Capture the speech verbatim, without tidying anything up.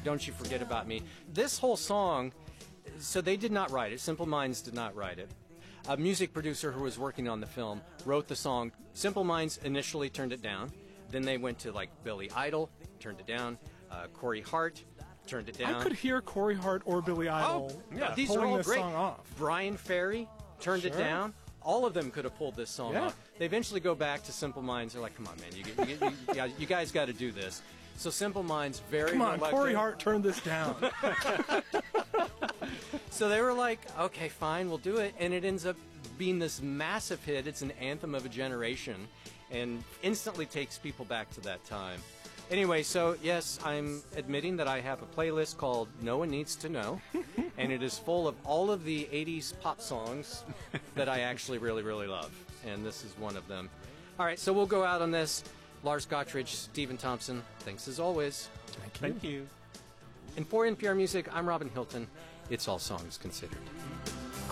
Don't You Forget About Me. This whole song, so they did not write it. Simple Minds did not write it. A music producer who was working on the film wrote the song. Simple Minds initially turned it down. Then they went to like Billy Idol, turned it down. Uh, Corey Hart turned it down. I could hear Corey Hart or Billy Idol Oh, yeah, these pulling are all this great. song off. Brian Ferry turned Sure. it down. All of them could have pulled this song Yeah. off. They eventually go back to Simple Minds. They're like, "Come on, man, you, you, you, you, you guys got to do this." So Simple Minds, very Come on, reluctant. Corey Hart turned this down. So they were like, "Okay, fine, we'll do it," and it ends up being this massive hit. It's an anthem of a generation, and instantly takes people back to that time. Anyway, so yes, I'm admitting that I have a playlist called No One Needs to Know, and it is full of all of the eighties pop songs that I actually really, really love, and this is one of them. All right, so we'll go out on this. Lars Gottridge, Stephen Thompson, thanks as always. Thank you. Thank you. And for N P R Music, I'm Robin Hilton. It's All Songs Considered.